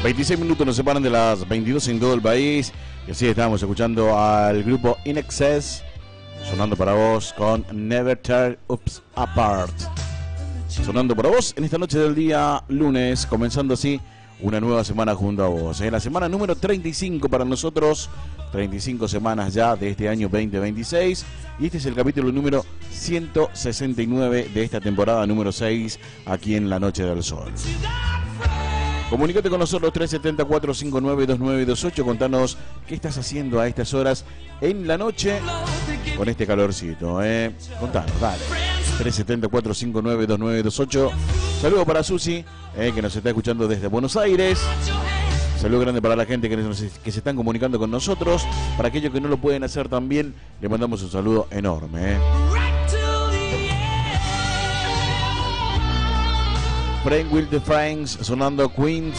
26 minutos nos separan de las 22 en todo el país. Y así estamos escuchando al grupo In Excess, sonando para vos con Never Tear Us Apart. Sonando para vos en esta noche del día lunes, comenzando así una nueva semana junto a vos. La semana número 35 para nosotros, 35 semanas ya de este año 2026. Y este es el capítulo número 169 de esta temporada número 6 aquí en La Noche del Sol. Comunícate con nosotros 370-459-2928. Contanos qué estás haciendo a estas horas en la noche con este calorcito. Contanos, dale. 370-459-2928. Saludo para Susi, que nos está escuchando desde Buenos Aires. Saludo grande para la gente que se están comunicando con nosotros. Para aquellos que no lo pueden hacer también, le mandamos un saludo enorme. Frank Will the Franks sonando Queens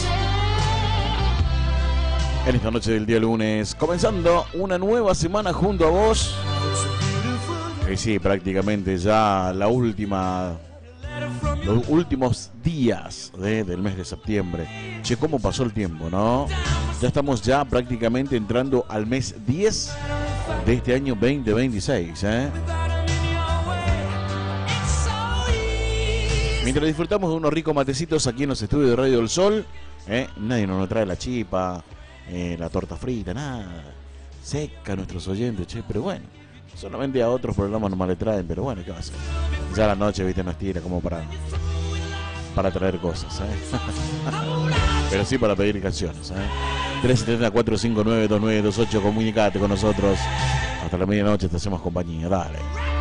en esta noche del día lunes, comenzando una nueva semana junto a vos. Y sí, prácticamente ya los últimos días del mes de septiembre. Che, cómo pasó el tiempo, ¿no? Ya estamos ya prácticamente entrando al mes 10 de este año 2026, Mientras disfrutamos de unos ricos matecitos aquí en los estudios de Radio del Sol, nadie nos trae la chipa, la torta frita, nada. Seca a nuestros oyentes, che, pero bueno, solamente a otros programas nomás le traen, pero bueno, ¿qué va a hacer? Ya la noche, viste, nos tira como para traer cosas, pero sí para pedir canciones, 370-459-2928, comunicate con nosotros. Hasta la medianoche te hacemos compañía, dale.